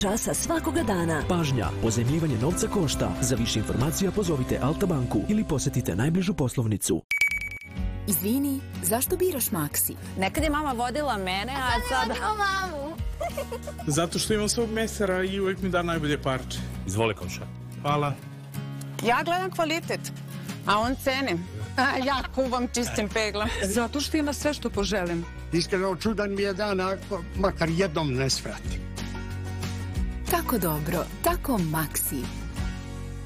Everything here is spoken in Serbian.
časa svakoga dana. Pažnja, pozajmljivanje novca košta. Za više informacija pozovite Alta banku ili posjetite najbližu poslovnicu. Izvini, zašto biraš Maxi? Nekad je mama vodila mene, a sada... mamu. Zato što imam svog mesara i uvek mi da najbolje parče. Izvoli, komša. Hvala. Ja gledam kvalitet, a on cene. Ja kuvam čistim peglom. Zato što ima sve što poželim. Iskreno čudan mi je dan, makar jednom ne svrati. Tako dobro, tako Maxi.